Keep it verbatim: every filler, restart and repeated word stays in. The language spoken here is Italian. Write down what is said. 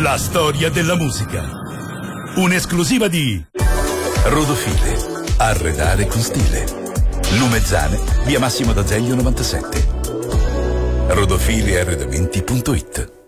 La storia della musica. Un'esclusiva di Rodofile. Arredare con stile. Lumezzane, via Massimo d'Azeglio novantasette. rodofile arredamenti punto it.